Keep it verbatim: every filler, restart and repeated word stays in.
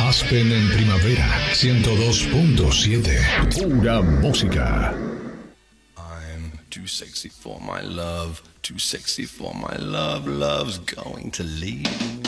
Aspen en primavera, ciento dos punto siete. Pura música. I'm too sexy for my love, too sexy for my love, love's going to leave.